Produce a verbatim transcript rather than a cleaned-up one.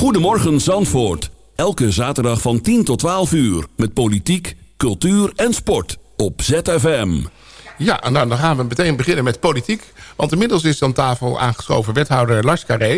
Goedemorgen Zandvoort. Elke zaterdag van tien tot twaalf uur. Met politiek, cultuur en sport. Op Z F M. Ja, nou, dan gaan we meteen beginnen met politiek. Want inmiddels is aan tafel aangeschoven wethouder Lars Carré.